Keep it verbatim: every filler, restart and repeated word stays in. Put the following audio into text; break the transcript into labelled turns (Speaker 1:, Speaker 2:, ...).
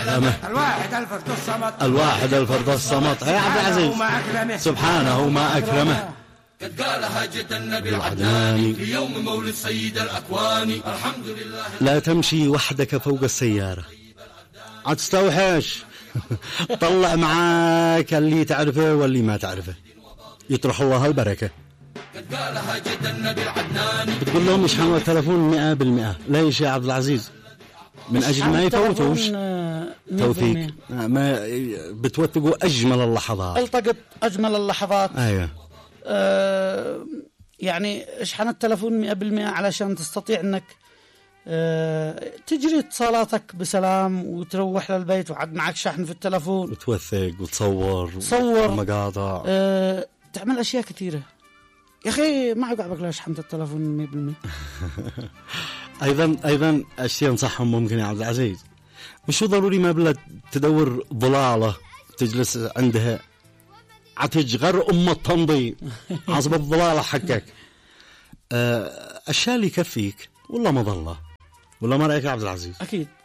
Speaker 1: أكرمه
Speaker 2: الواحد الفرد الصمد
Speaker 1: الواحد الفرد الصمد يا عبد العزيز سبحانه ما أكرمه
Speaker 3: قد قالها جد النبي العدناني في يوم مولد سيد الأكوان. الحمد لله.
Speaker 1: لا تمشي وحدك فوق السيارة عتستوحش طلع معاك اللي تعرفه واللي ما تعرفه يطرح الله البركة.
Speaker 3: قد قالها جد النبي العدناني
Speaker 1: بتقول لهم يشحنوا التلفون مئة بالمئة. ليش يا عبد العزيز؟ من أجل ما يفوتوش توثيق، ما بتوثقوا أجمل اللحظات،
Speaker 4: التقط أجمل اللحظات.
Speaker 1: أيوة.
Speaker 4: أه يعني اشحن التلفون مئة بالمئة علشان تستطيع أنك أه تجري اتصالاتك بسلام وتروح للبيت وعد معك شحن في التلفون
Speaker 1: وتوثق وتصور
Speaker 4: تصور
Speaker 1: مقاطع،
Speaker 4: أه تعمل أشياء كثيرة. يا أخي ما عقبك لا شحنت التلفون مئة بالمئة.
Speaker 1: أيضا أيضا أشياء نصحهم ممكن يا عبد العزيز، مش ضروري ما بلا تدور ضلالة تجلس عندها عتجغر أم التنظيم عصب الضلالة حقك. أشياء اللي يكفيك والله مظلة، ولا ما رأيك يا عبد العزيز؟
Speaker 4: أكيد